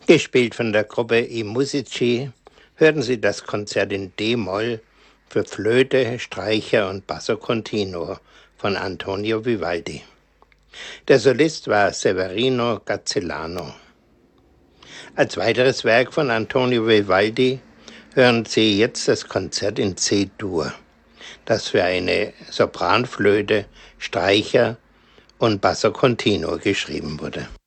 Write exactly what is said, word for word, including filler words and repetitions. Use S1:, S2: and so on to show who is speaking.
S1: Gespielt von der Gruppe I Musici hörten Sie das Konzert in D-Moll für Flöte, Streicher und Basso Continuo von Antonio Vivaldi. Der Solist war Severino Gazzellano. Als weiteres Werk von Antonio Vivaldi hören Sie jetzt das Konzert in C-Dur, das für eine Sopranflöte, Streicher und Basso Continuo geschrieben wurde.